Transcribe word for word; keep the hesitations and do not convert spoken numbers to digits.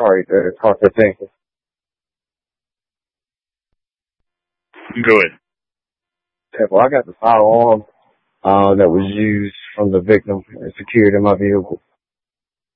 car, uh, car fifteen. Go ahead. Okay, well, I got the firearm uh, that was used from the victim and secured in my vehicle.